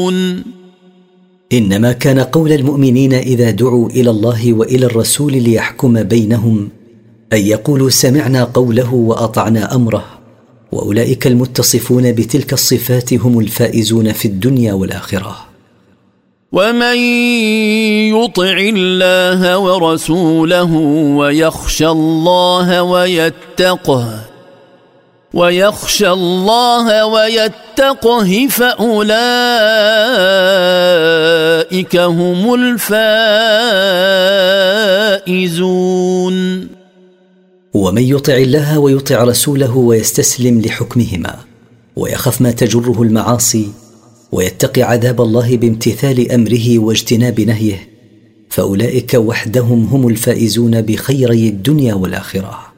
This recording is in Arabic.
إنما كان قول المؤمنين إذا دعوا إلى الله وإلى الرسول ليحكم بينهم أن يقولوا سمعنا قوله وأطعنا أمره، وأولئك المتصفون بتلك الصفات هم الفائزون في الدنيا والآخرة. ومن يطع الله ورسوله ويخشى الله ويتقه فأولئك هم الفائزون. ومن يطع الله ويطع رسوله ويستسلم لحكمهما ويخف ما تجره المعاصي ويتقي عذاب الله بامتثال أمره واجتناب نهيه، فأولئك وحدهم هم الفائزون بخيري الدنيا والآخرة.